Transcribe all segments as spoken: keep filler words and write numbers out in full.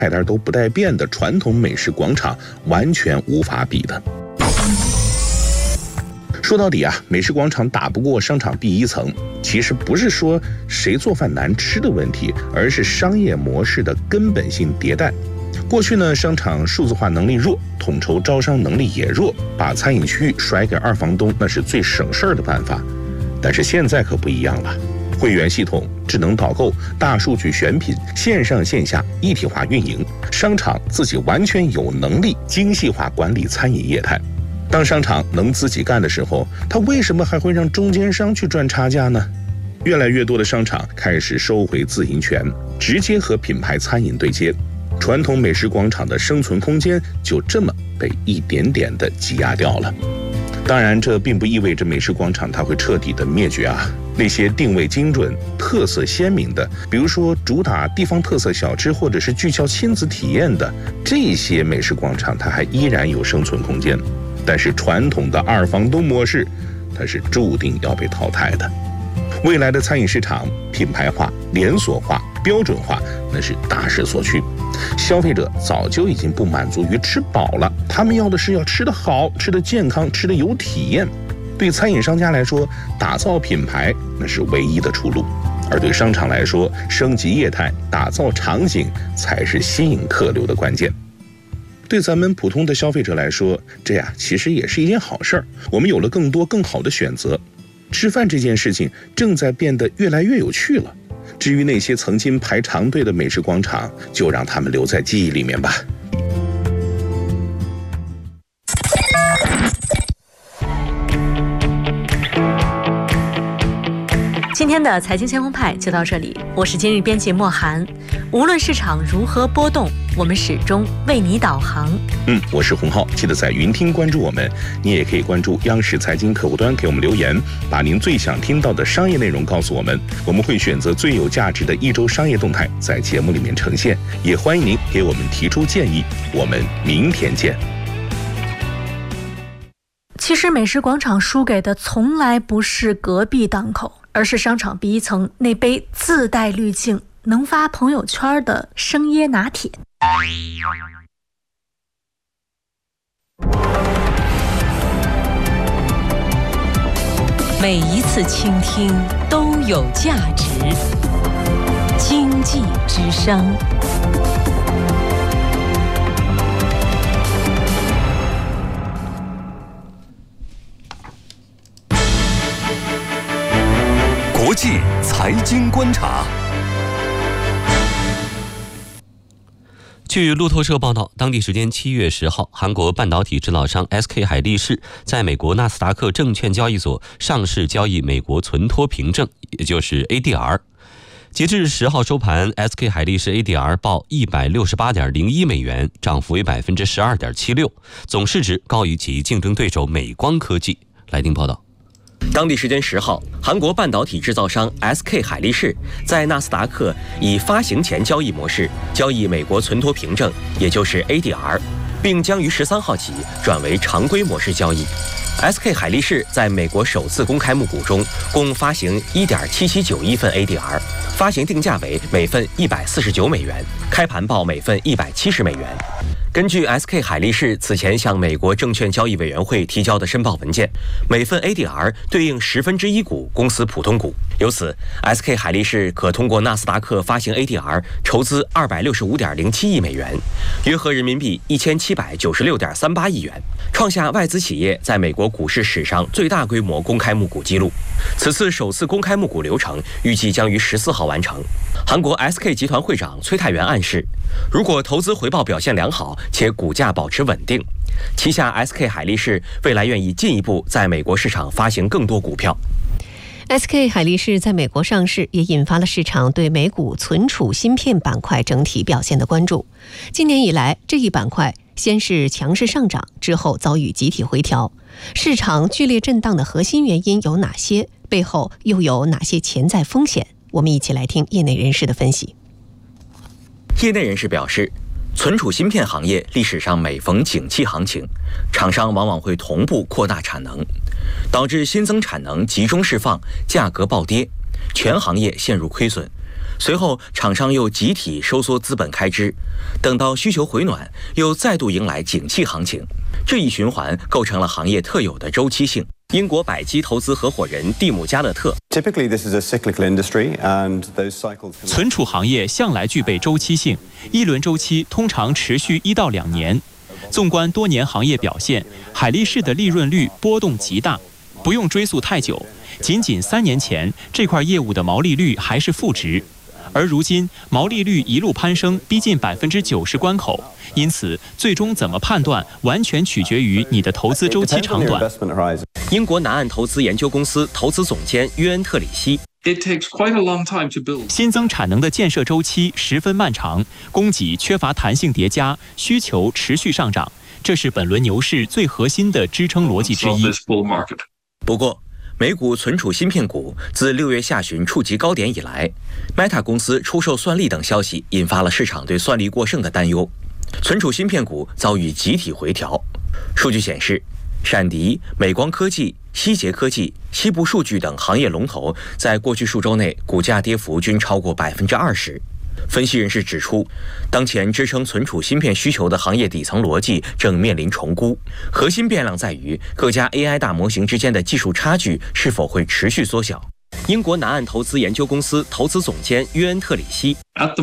菜单都不带变的传统美食广场完全无法比的。说到底啊，美食广场打不过商场第一层，其实不是说谁做饭难吃的问题，而是商业模式的根本性迭代。过去呢，商场数字化能力弱，统筹招商能力也弱，把餐饮区域甩给二房东，那是最省事儿的办法。但是现在可不一样了，会员系统、智能导购、大数据选品、线上线下一体化运营，商场自己完全有能力精细化管理餐饮业态。当商场能自己干的时候，他为什么还会让中间商去赚差价呢？越来越多的商场开始收回自营权，直接和品牌餐饮对接，传统美食广场的生存空间就这么被一点点的挤压掉了。当然，这并不意味着美食广场它会彻底的灭绝啊。那些定位精准、特色鲜明的，比如说主打地方特色小吃，或者是聚焦亲子体验的这些美食广场，它还依然有生存空间。但是传统的二房东模式，它是注定要被淘汰的。未来的餐饮市场品牌化、连锁化、标准化，那是大势所趋。消费者早就已经不满足于吃饱了，他们要的是要吃得好、吃得健康、吃得有体验。对餐饮商家来说，打造品牌那是唯一的出路，而对商场来说，升级业态、打造场景才是吸引客流的关键。对咱们普通的消费者来说，这呀其实也是一件好事儿，我们有了更多更好的选择。吃饭这件事情正在变得越来越有趣了。至于那些曾经排长队的美食广场，就让他们留在记忆里面吧。 今天的财经先锋派就到这里，我是今日编辑莫涵。无论市场如何波动，我们始终为你导航。 嗯，我是洪浩，记得在云听关注我们，你也可以关注央视财经客户端，给我们留言，把您最想听到的商业内容告诉我们，我们会选择最有价值的一周商业动态在节目里面呈现，也欢迎您给我们提出建议。我们明天见。 其实美食广场输给的从来不是隔壁档口，而是商场 B 一层那杯自带滤镜、能发朋友圈的生椰拿铁。 每一次倾听都有价值。经济之声。 国际财经观察。 据路透社报道，当地时间七月十号，韩国半导体制造商 S K 海力士在美国纳斯达克证券交易所上市交易美国存托凭证，也就是 A D R。截至十号收盘 ，S K 海力士 A D R 报一百六十八点零一美元，涨幅为百分之十二点七六，总市值高于其竞争对手美光科技。来听报道。 当地时间十号，韩国半导体制造商 S K 海力士在纳斯达克以发行前交易模式交易美国存托凭证，也就是 A D R， 并将于十三号起转为常规模式交易。S K 海力士在美国首次公开募股中，共发行 一点七七九亿份 A D R， 发行定价为每份一百四十九美元，开盘报每份一百七十美元。根据 S K 海力士此前向美国证券交易委员会提交的申报文件，每份 A D R 对应十分之一股公司普通股。由此 ，S K 海力士可通过纳斯达克发行 A D R 筹资二百六十五点零七亿美元，约合人民币一千七百九十六点三八亿元，创下外资企业在美国股市史上最大规模公开募股纪录。此次首次公开募股流程预计将于十四号完成。韩国 S K 集团会长崔泰元暗示，如果投资回报表现良好且股价保持稳定，旗下 S K 海力士未来愿意进一步在美国市场发行更多股票。 S K 海力士在美国上市，也引发了市场对美股存储芯片板块整体表现的关注。今年以来，这一板块先是强势上涨，之后遭遇集体回调。市场剧烈震荡的核心原因有哪些？背后又有哪些潜在风险？我们一起来听业内人士的分析。 业内人士表示，存储芯片行业历史上每逢景气行情，厂商往往会同步扩大产能，导致新增产能集中释放，价格暴跌，全行业陷入亏损。 随后厂商又集体收缩资本开支，等到需求回暖，又再度迎来景气行情。这一循环构成了行业特有的周期性。英国百基投资合伙人蒂姆·加勒特 Typically, this is a cyclical industry, and those cycles. 存储行业向来具备周期性，一轮周期通常持续一到两年。纵观多年行业表现，海力士的利润率波动极大。不用追溯太久，仅仅三年前，这块业务的毛利率还是负值，而如今毛利率一路攀升，逼近百分之九十关口。因此，最终怎么判断，完全取决于你的投资周期长短。 英国南岸投资研究公司投资总监约恩·特里希。 It takes quite a long time to build. 新增产能的建设周期十分漫长，供给缺乏弹性叠加，需求持续上涨，这是本轮牛市最核心的支撑逻辑之一。 不过，美股存储芯片股自六月下旬触及高点以来 ，Meta 公司出售算力等消息引发了市场对算力过剩的担忧，存储芯片股遭遇集体回调。数据显示，闪迪、美光科技、希捷科技、西部数据等行业龙头在过去数周内股价跌幅均超过百分之二十。分析人士指出，当前支撑存储芯片需求的行业底层逻辑正面临重估，核心变量在于各家 A I 大模型之间的技术差距是否会持续缩小。英国南岸投资研究公司投资总监约恩·特里希。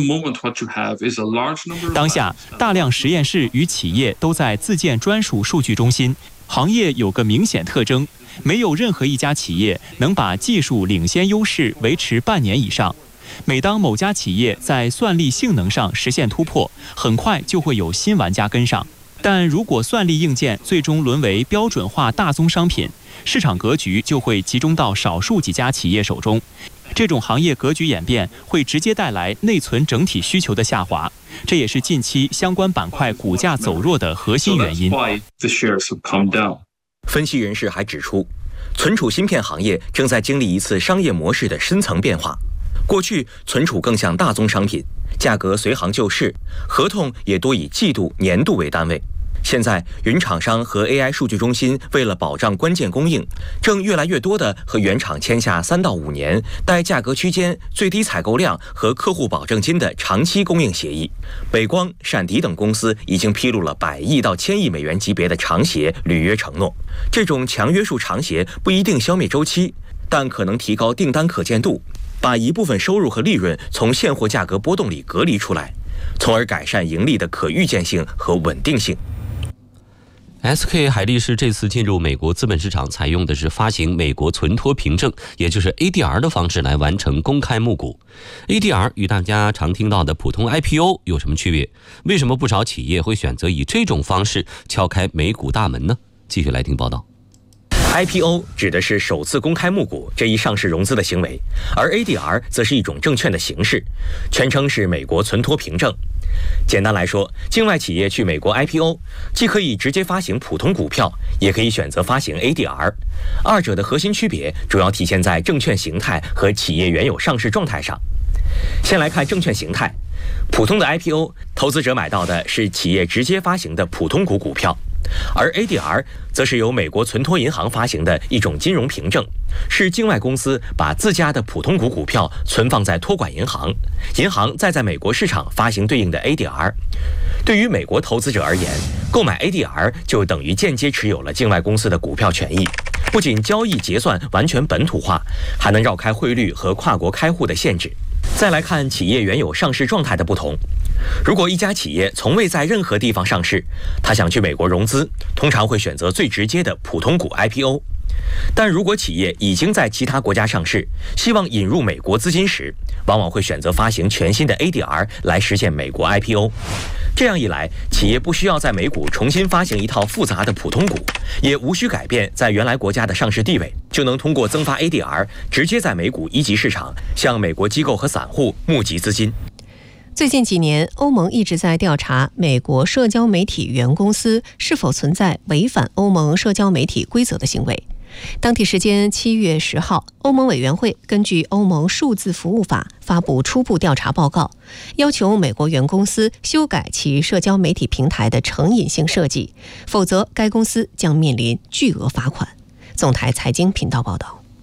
当下，大量实验室与企业都在自建专属数据中心。行业有个明显特征，没有任何一家企业能把技术领先优势维持半年以上。每当某家企业在算力性能上实现突破，很快就会有新玩家跟上。但如果算力硬件最终沦为标准化大宗商品，市场格局就会集中到少数几家企业手中。这种行业格局演变会直接带来内存整体需求的下滑，这也是近期相关板块股价走弱的核心原因。 分析人士还指出，存储芯片行业正在经历一次商业模式的深层变化。过去，存储更像大宗商品，价格随行就市，合同也多以季度、年度为单位。现在，云厂商和 A I 数据中心为了保障关键供应，正越来越多地和原厂签下三到五年、带价格区间、最低采购量和客户保证金的长期供应协议。北光、闪迪等公司已经披露了百亿到千亿美元级别的长协履约承诺。这种强约束长协不一定消灭周期，但可能提高订单可见度，把一部分收入和利润从现货价格波动里隔离出来，从而改善盈利的可预见性和稳定性。 S K 海力士这次进入美国资本市场，采用的是发行美国存托凭证，也就是 A D R 的方式来完成公开募股。A D R 与大家常听到的普通 I P O 有什么区别？为什么不少企业会选择以这种方式敲开美股大门呢？继续来听报道。 I P O 指的是首次公开募股这一上市融资的行为，而 A D R 则是一种证券的形式，全称是美国存托凭证。简单来说，境外企业去美国 I P O， 既可以直接发行普通股票，也可以选择发行 A D R。二者的核心区别主要体现在证券形态和企业原有上市状态上。先来看证券形态，普通的 I P O， 投资者买到的是企业直接发行的普通股股票。而 A D R 则是由美国存托银行发行的一种金融凭证，是境外公司把自家的普通股股票存放在托管银行，银行再在美国市场发行对应的 A D R。对于美国投资者而言，购买 A D R 就等于间接持有了境外公司的股票权益，不仅交易结算完全本土化，还能绕开汇率和跨国开户的限制。再来看企业原有上市状态的不同。如果一家企业从未在任何地方上市，他想去美国融资，通常会选择最直接的普通股 I P O。但如果企业已经在其他国家上市，希望引入美国资金时，往往会选择发行全新的 A D R 来实现美国 I P O。这样一来，企业不需要在美股重新发行一套复杂的普通股，也无需改变在原来国家的上市地位，就能通过增发 A D R 直接在美股一级市场向美国机构和散户募集资金。 最近几年，欧盟一直在调查美国社交媒体原公司是否存在违反欧盟社交媒体规则的行为。当地时间七月十号，欧盟委员会根据欧盟数字服务法发布初步调查报告，要求美国原公司修改其社交媒体平台的成瘾性设计，否则该公司将面临巨额罚款。总台财经频道报道。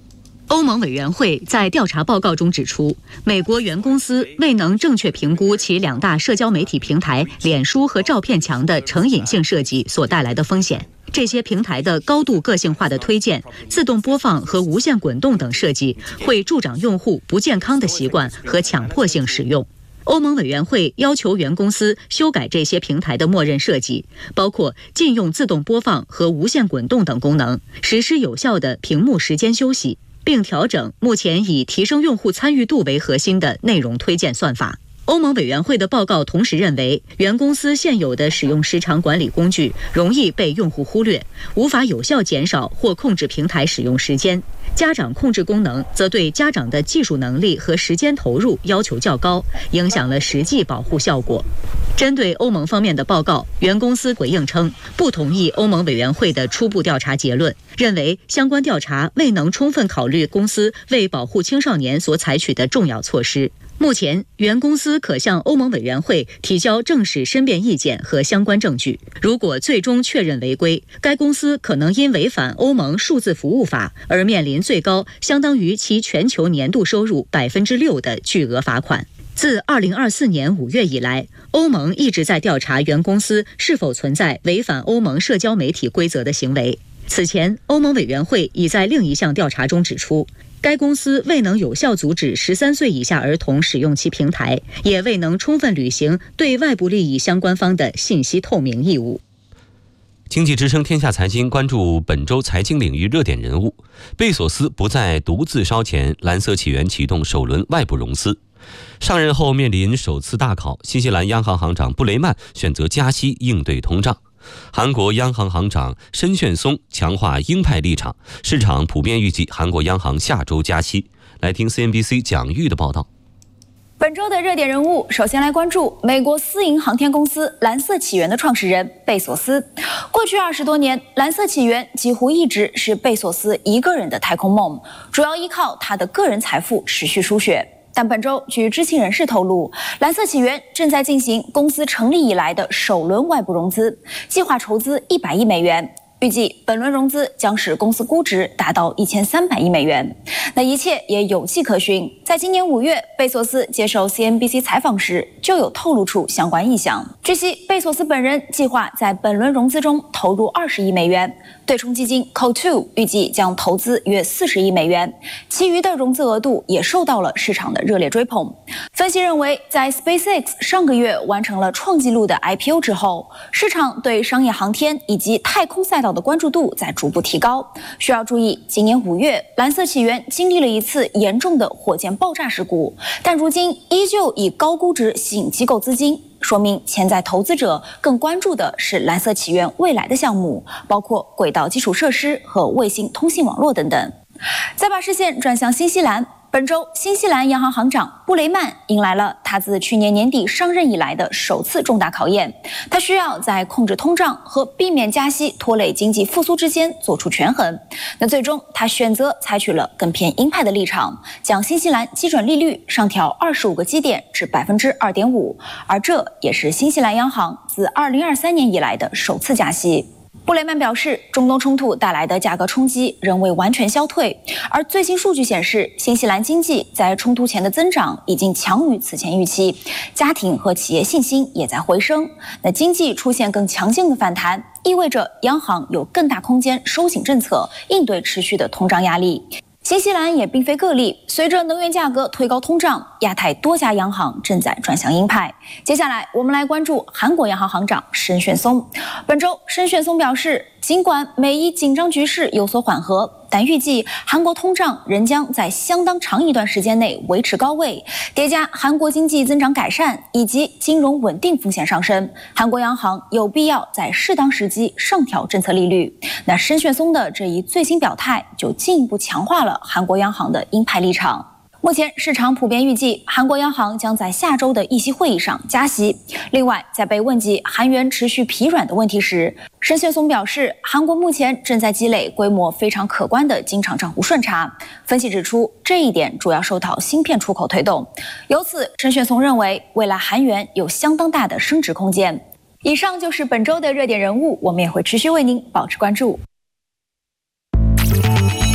欧盟委员会在调查报告中指出，美国原公司未能正确评估其两大社交媒体平台脸书和照片墙的成瘾性设计所带来的风险。这些平台的高度个性化的推荐、自动播放和无限滚动等设计，会助长用户不健康的习惯和强迫性使用。欧盟委员会要求原公司修改这些平台的默认设计，包括禁用自动播放和无限滚动等功能，实施有效的屏幕时间休息，并调整目前以提升用户参与度为核心的内容推荐算法。欧盟委员会的报告同时认为，原公司现有的使用时长管理工具容易被用户忽略，无法有效减少或控制平台使用时间。家长控制功能则对家长的技术能力和时间投入要求较高，影响了实际保护效果。针对欧盟方面的报告，原公司回应称不同意欧盟委员会的初步调查结论，认为相关调查未能充分考虑公司为保护青少年所采取的重要措施。目前，原公司可向欧盟委员会提交正式申辩意见和相关证据。如果最终确认违规，该公司可能因违反欧盟数字服务法而面临最高相当于其全球年度收入百分之六的巨额罚款。自二零二四年五月以来，欧盟一直在调查原公司是否存在违反欧盟社交媒体规则的行为。此前，欧盟委员会已在另一项调查中指出，该公司未能有效阻止十三岁以下儿童使用其平台，也未能充分履行对外部利益相关方的信息透明义务。 经济之声天下财经关注本周财经领域热点人物。贝索斯不再独自烧钱，蓝色起源启动首轮外部融资。上任后面临首次大考，新西兰央行行长布雷曼选择加息应对通胀。韩国央行行长申炫松强化鹰派立场，市场普遍预计韩国央行下周加息。来听 C N B C 蒋玉的报道。 本周的热点人物，首先来关注美国私营航天公司蓝色起源的创始人贝索斯。过去二十多年，蓝色起源几乎一直是贝索斯一个人的太空梦，主要依靠他的个人财富持续输血。但本周，据知情人士透露，蓝色起源正在进行公司成立以来的首轮外部融资，计划筹资一百亿美元。预计本轮融资将使公司估值达到一千三百亿美元。那一切也有迹可循，在今年五月，贝索斯接受 C N B C 采访时就有透露出相关意向。据悉，贝索斯本人计划在本轮融资中投入二十亿美元，对冲基金 C O two 预计将投资约四十亿美元，其余的融资额度也受到了市场的热烈追捧。分析认为，在 SpaceX 上个月完成了创纪录的 I P O 之后，市场对商业航天以及太空赛道的关注度在逐步提高。需要注意，今年五月，蓝色起源经历了一次严重的火箭爆炸事故，但如今依旧以高估值吸引机构资金，说明潜在投资者更关注的是蓝色起源未来的项目，包括轨道基础设施和卫星通信网络等等。再把视线转向新西兰。本周，新西兰央行行长布雷曼迎来了他自去年年底上任以来的首次重大考验。他需要在控制通胀和避免加息拖累经济复苏之间做出权衡。那最终，他选择采取了更偏鹰派的立场，将新西兰基准利率上调二十五个基点至百分之二点五，而这也是新西兰央行自二零二三年以来的首次加息。布雷曼表示，中东冲突带来的价格冲击仍未完全消退，而最新数据显示，新西兰经济在冲突前的增长已经强于此前预期，家庭和企业信心也在回升。那经济出现更强劲的反弹，意味着央行有更大空间收紧政策，应对持续的通胀压力。新西兰也并非个例，随着能源价格推高通胀，亚太多家央行正在转向鹰派。接下来，我们来关注韩国央行行长申炫松。本周，申炫松表示，尽管美伊紧张局势有所缓和，但预计韩国通胀仍将在相当长一段时间内维持高位，叠加韩国经济增长改善以及金融稳定风险上升，韩国央行有必要在适当时机上调政策利率。那申炫松的这一最新表态，就进一步强化了韩国央行的鹰派立场。目前市场普遍预计，韩国央行将在下周的议息会议上加息。另外，在被问及韩元持续疲软的问题时，申炫松表示，韩国目前正在积累规模非常可观的经常账户顺差。分析指出，这一点主要受到芯片出口推动。由此，申炫松认为，未来韩元有相当大的升值空间。以上就是本周的热点人物，我们也会持续为您保持关注。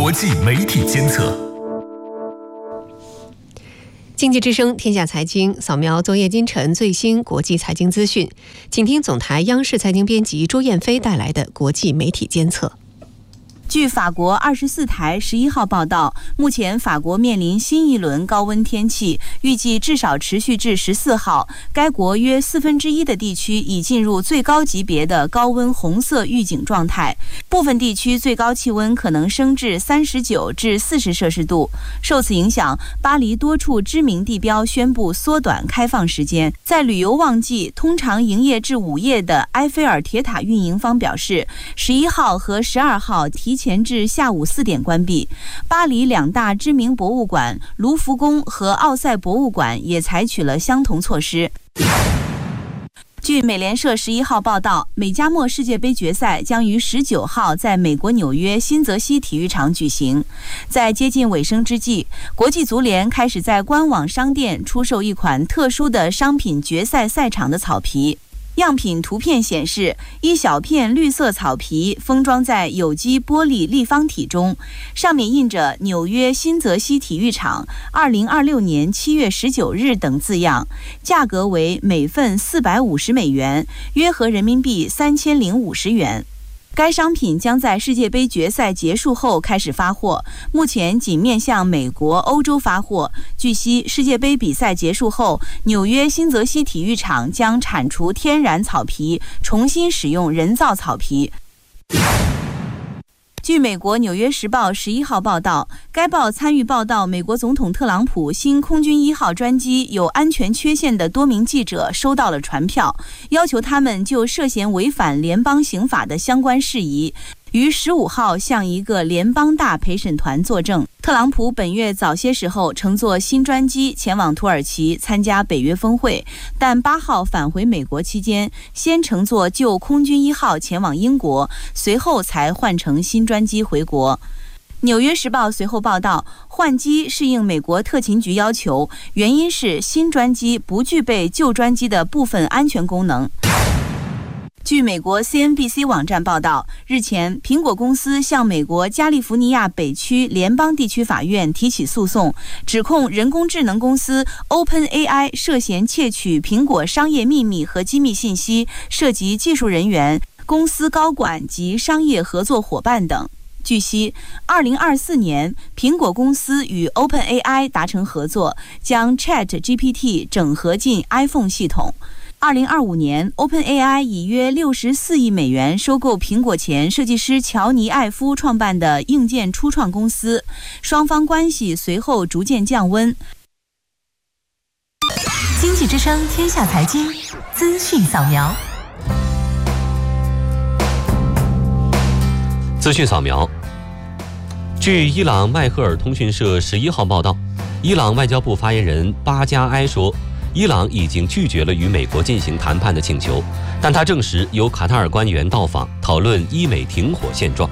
国际媒体监测。 经济之声天下财经扫描昨夜今晨最新国际财经资讯，请听总台央视财经编辑朱燕飞带来的国际媒体监测。 据法国二十四台十一号报道，目前法国面临新一轮高温天气，预计至少持续至十四号。该国约四分之一的地区已进入最高级别的高温红色预警状态，部分地区最高气温可能升至三十九至四十摄氏度。受此影响，巴黎多处知名地标宣布缩短开放时间。在旅游旺季，通常营业至午夜的埃菲尔铁塔运营方表示，十一号和十二号提前至下午四点关闭。巴黎两大知名博物馆卢浮宫和奥赛博物馆也采取了相同措施。据美联社十一号报道，美加墨世界杯决赛将于十九号在美国纽约新泽西体育场举行。在接近尾声之际，国际足联开始在官网商店出售一款特殊的商品决赛赛场的草皮。样品图片显示，一小片绿色草皮封装在有机玻璃立方体中，上面印着纽约新泽西体育场二零二六年七月十九日等字样，价格为每份四百五十美元，约合人民币三千零五十元。该商品将在世界杯决赛结束后开始发货，目前仅面向美国、欧洲发货。据悉，世界杯比赛结束后，纽约新泽西体育场将铲除天然草皮，重新使用人造草皮。据美国《纽约时报》十一号报道，该报参与报道美国总统特朗普新空军一号专机有安全缺陷的多名记者收到了传票，要求他们就涉嫌违反联邦刑法的相关事宜于十五号向一个联邦大陪审团作证。特朗普本月早些时候乘坐新专机前往土耳其参加北约峰会，但八号返回美国期间，先乘坐旧空军一号前往英国，随后才换乘新专机回国。纽约时报随后报道，换机适应美国特勤局要求，原因是新专机不具备旧专机的部分安全功能。据美国 C N B C 网站报道，日前，苹果公司向美国加利福尼亚北区联邦地区法院提起诉讼，指控人工智能公司 OpenAI 涉嫌窃取苹果商业秘密和机密信息，涉及技术人员、公司高管及商业合作伙伴等。据悉，二零二四年，苹果公司与 OpenAI 达成合作，将 ChatGPT 整合进 iPhone 系统。二零二五年 ，OpenAI 以约六十四亿美元收购苹果前设计师乔尼·艾夫创办的硬件初创公司，双方关系随后逐渐降温。 经济之声天下财经资讯扫描。 资讯扫描。据伊朗迈赫尔通讯社十一号报道，伊朗外交部发言人巴加埃说，伊朗已经拒绝了与美国进行谈判的请求，但他证实有卡塔尔官员到访，讨论伊美停火现状。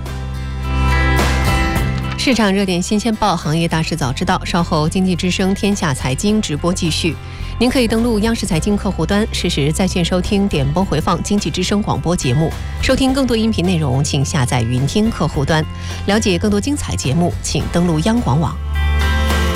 市场热点新鲜报，行业大事早知道。稍后经济之声天下财经直播继续，您可以登录央视财经客户端，实时在线收听、点播回放经济之声广播节目。收听更多音频内容，请下载云听客户端。了解更多精彩节目，请登录央广网。